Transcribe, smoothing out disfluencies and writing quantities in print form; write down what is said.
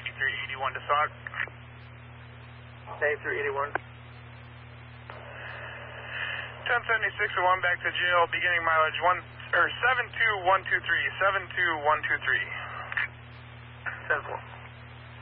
9381 to SOC. 9381. 107601 back to jail, beginning mileage 72123, 72123. 10-4.